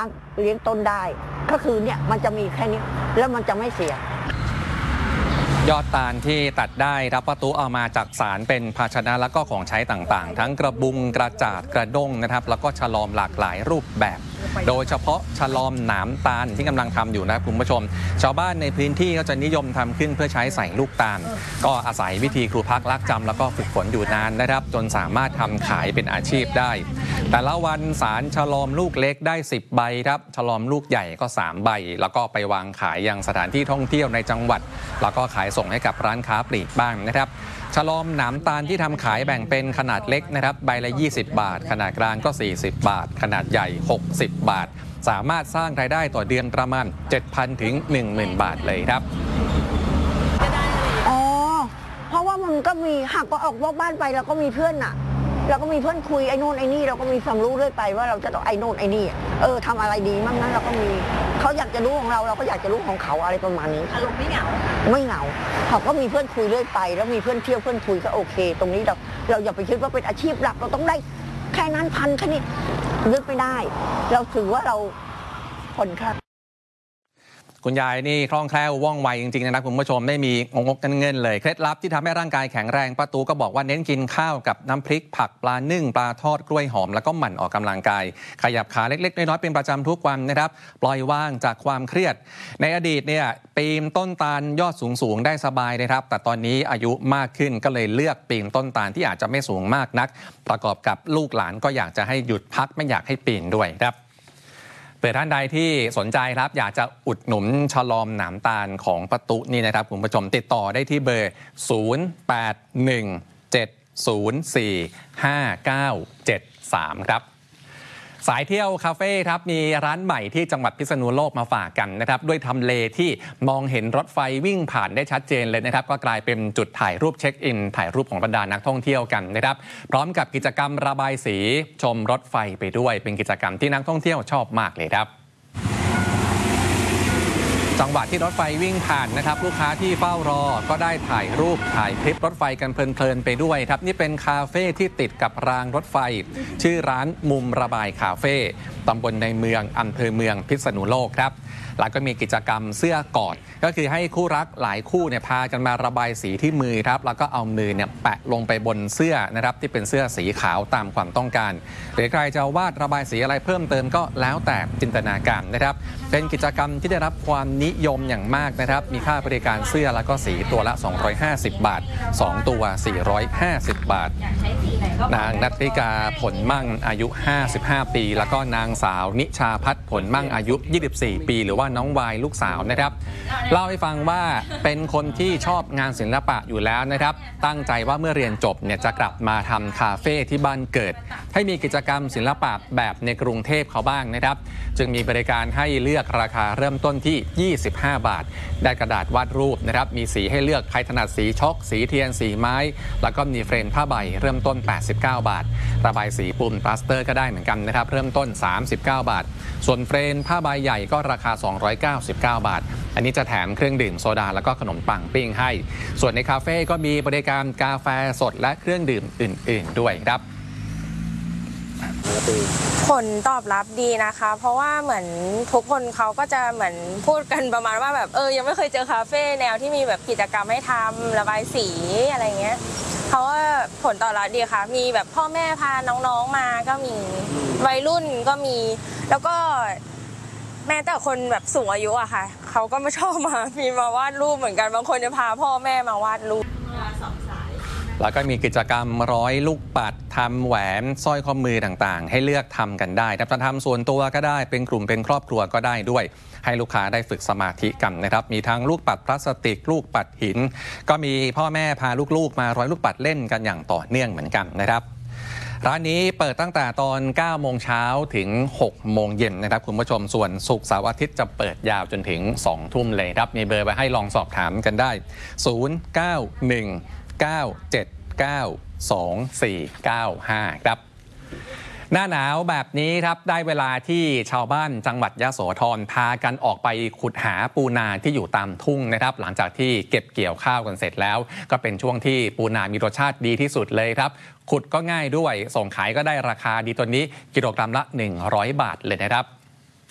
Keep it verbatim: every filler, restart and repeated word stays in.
างเลี้ยงต้นได้ก็คือเนี่ยมันจะมีแค่นี้แล้วมันจะไม่เสียยอดตาลที่ตัดได้รับป้าตู้เอามาจากสารเป็นภาชนะแล้วก็ของใช้ต่างๆทั้งกระบุงกระจาดกระด้งนะครับแล้วก็ฉลอมหลากหลายรูปแบบโดยเฉพาะฉลอมหนามตาลที่กำลังทำอยู่นะครับคุณผู้ชมชาวบ้านในพื้นที่ก็จะนิยมทำขึ้นเพื่อใช้ใส่ลูกตาลก็อาศัยวิธีครูพักลักจำแล้วก็ฝึกฝนอยู่นานนะครับจนสามารถทำขายเป็นอาชีพได้แต่ละวันสารฉลอมลูกเล็กได้สิบใบครับฉลอมลูกใหญ่ก็สามใบแล้วก็ไปวางขายยังสถานที่ท่องเที่ยวในจังหวัดแล้วก็ขายส่งให้กับร้านค้าปลีกบ้างนะครับฉลอมหนามตาลที่ทำขายแบ่งเป็นขนาดเล็กนะครับใบละยี่สิบบาทขนาดกลางก็สี่สิบบาทขนาดใหญ่หกสิบบาทสามารถสร้างรายได้ต่อเดือนประมาณ เจ็ดพัน ถึง หนึ่งหมื่น บาทเลยครับอ๋อเพราะว่ามันก็มีหากก็ออกนอกบ้านไปเราก็มีเพื่อนน่ะเราก็มีเพื่อนคุยไอ้นู่นไอ้นี่เราก็มีความรู้เรื่อยไปว่าเราจะต้องไอ้นู่นไอ้นี่เออทำอะไรดีมั่งนั้นเราก็มีเขาอยากจะรู้ของเราเราก็อยากจะรู้ของเขาอะไรประมาณนี้อารมณ์ไม่เหงาไม่เหงาเขาก็มีเพื่อนคุยเรื่อยไปแล้วมีเพื่อนเที่ยวเพื่อนคุยก็โอเคตรงนี้เราเราอย่าไปคิดว่าเป็นอาชีพหลักเราต้องได้แค่นั้นพันแค่นี้นึกไม่ได้เราถือว่าเราผ่อนคลายคุณยายนี่คล่องแคล่วว่องไวจริงๆนะครับคุณผู้ชมไม่มีงงๆเงินๆเลยเคล็ดลับที่ทำให้ร่างกายแข็งแรงป้าตูก็บอกว่าเน้นกินข้าวกับน้ำพริกผักปลานึ่งปลาทอดกล้วยหอมแล้วก็หมั่นออกกำลังกายขยับขาเล็กๆน้อยๆเป็นประจำทุกวันนะครับปล่อยว่างจากความเครียดในอดีตเนี่ยปีนต้นตาลยอดสูงๆได้สบายนะครับแต่ตอนนี้อายุมากขึ้นก็เลยเลือกปีนต้นตาลที่อาจจะไม่สูงมากนักประกอบกับลูกหลานก็อยากจะให้หยุดพักไม่อยากให้ปีนด้วยครับเผื่อท่านใดที่สนใจครับอยากจะอุดหนุนฉลอมหนามตาลของป้าตุนี่นะครับคุณผู้ชมติดต่อได้ที่เบอร์ศูนย์ แปด หนึ่ง เจ็ด ศูนย์ สี่ ห้า เก้า เจ็ด สามครับสายเที่ยวคาเฟ่ครับมีร้านใหม่ที่จังหวัดพิษณุโลกมาฝากกันนะครับด้วยทำเลที่มองเห็นรถไฟวิ่งผ่านได้ชัดเจนเลยนะครับก็กลายเป็นจุดถ่ายรูปเช็คอินถ่ายรูปของบรรดานักท่องเที่ยวกันนะครับพร้อมกับกิจกรรมระบายสีชมรถไฟไปด้วยเป็นกิจกรรมที่นักท่องเที่ยวชอบมากเลยครับจังหวะที่รถไฟวิ่งผ่านนะครับลูกค้าที่เฝ้ารอก็ได้ถ่ายรูปถ่ายคลิปรถไฟกันเพลินๆไปด้วยครับนี่เป็นคาเฟ่ที่ติดกับรางรถไฟชื่อร้านมุมระบายคาเฟ่ตำบลในเมืองอำเภอเมืองพิษณุโลกครับแล้วก็มีกิจกรรมเสื้อกอดก็คือให้คู่รักหลายคู่เนี่ยพากันมาระบายสีที่มือครับแล้วก็เอามือเนี่ยแปะลงไปบนเสื้อนะครับที่เป็นเสื้อสีขาวตามความต้องการหรือใครจะวาดระบายสีอะไรเพิ่มเติมก็แล้วแต่จินตนาการนะครับเป็นกิจกรรมที่ได้รับความนิยมอย่างมากนะครับมีค่าบริการเสื้อแล้วก็สีตัวละสองร้อยห้าสิบบาทสองตัวสี่ร้อยห้าสิบบาทนางนัทธิกาผลมั่งอายุห้าสิบห้าปีแล้วก็นางสาวนิชาพัฒน์ผลมั่งอายุยี่สิบสี่ปีหรือว่าน้องวายลูกสาวนะครับเล่าให้ฟังว่าเป็นคนที่ชอบงานศิลปะอยู่แล้วนะครับตั้งใจว่าเมื่อเรียนจบเนี่ยจะกลับมาทำคาเฟ่ที่บ้านเกิดให้มีกิจกรรมศิลปะแบบในกรุงเทพเขาบ้างนะครับจึงมีบริการให้เลือกราคาเริ่มต้นที่ยี่สิบห้าบาทได้กระดาษวาดรูปนะครับมีสีให้เลือกใครถนัดสีช็อกสีเทียนสีไม้แล้วก็มีเฟรมผ้าใบเริ่มต้นแปดสิบเก้าบาทระบายสีปูนพลาสเตอร์ก็ได้เหมือนกันนะครับเริ่มต้นสามสิบเก้าบาทส่วนเฟรมผ้าใบใหญ่ก็ราคาสองร้อยเก้าสิบเก้าบาทอันนี้จะแถมเครื่องดื่มโซดาแล้วก็ขนมปังปิ้งให้ส่วนในคาเฟ่ก็มีบริการกาแฟสดและเครื่องดื่มอื่นๆด้วยครับผลตอบรับดีนะคะเพราะว่าเหมือนทุกคนเขาก็จะเหมือนพูดกันประมาณว่าแบบเออยังไม่เคยเจอคาเฟ่แนวที่มีแบบกิจกรรมให้ทำระบายสีอะไรเงี้ยเพราะว่าผลตอบรับดีค่ะมีแบบพ่อแม่พาน้องๆมาก็มีวัยรุ่นก็มีแล้วก็แม้แต่คนแบบสูงอายุอะค่ะเขาก็ไม่ชอบมามีมาวาดรูปเหมือนกันบางคนจะพาพ่อแม่มาวาดรูปแล้วก็มีกิจกรรมร้อยลูกปัดทำแหวนสร้อยข้อมือต่างๆให้เลือกทำกันได้จะทำส่วนตัวก็ได้เป็นกลุ่มเป็นครอบครัวก็ได้ด้วยให้ลูกค้าได้ฝึกสมาธิกันนะครับมีทั้งลูกปัดพลาสติกลูกปัดหินก็มีพ่อแม่พาลูกๆมาร้อยลูกปัดเล่นกันอย่างต่อเนื่องเหมือนกันนะครับร้านนี้เปิดตั้งแต่ตอนเก้าโมงเช้าถึงหกโมงเย็นนะครับคุณผู้ชมส่วนศุกร์เสาร์อาทิตย์จะเปิดยาวจนถึงสองทุ่มเลยครับมีเบอร์ไว้ให้ลองสอบถามกันได้ศูนย์ เก้า หนึ่ง เก้า เจ็ด เก้า สอง สี่ เก้า ห้าครับหน้าหนาวแบบนี้ครับได้เวลาที่ชาวบ้านจังหวัดยโสธรพากันออกไปขุดหาปูนาที่อยู่ตามทุ่งนะครับหลังจากที่เก็บเกี่ยวข้าวกันเสร็จแล้วก็เป็นช่วงที่ปูนามีรสชาติดีที่สุดเลยครับขุดก็ง่ายด้วยส่งขายก็ได้ราคาดีตัวนี้กิโลกรัมละหนึ่งร้อยบาทเลยนะครับ